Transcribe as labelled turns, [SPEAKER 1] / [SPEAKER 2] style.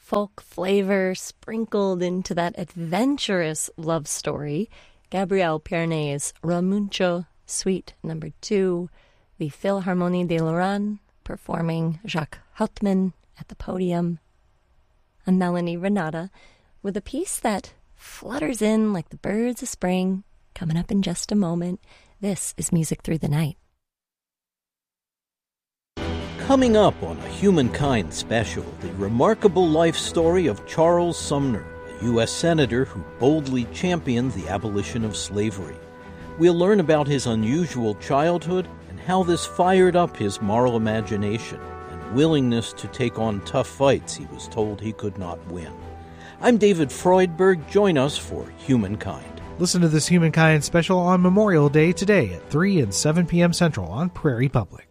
[SPEAKER 1] folk flavor sprinkled into that adventurous love story, Gabriel Piernet's Ramuncho, Suite No. 2, the Philharmonie de Lorraine performing Jacques Hauptmann at the podium, and Melanie Renata with a piece that flutters in like the birds of spring, coming up in just a moment. This is Music Through the Night.
[SPEAKER 2] Coming up on a Humankind special, the remarkable life story of Charles Sumner, a U.S. Senator who boldly championed the abolition of slavery. We'll learn about his unusual childhood and how this fired up his moral imagination and willingness to take on tough fights he was told he could not win. I'm David Freudberg. Join us for Humankind.
[SPEAKER 3] Listen to this Humankind special on Memorial Day today at 3 and 7 p.m. Central on Prairie Public.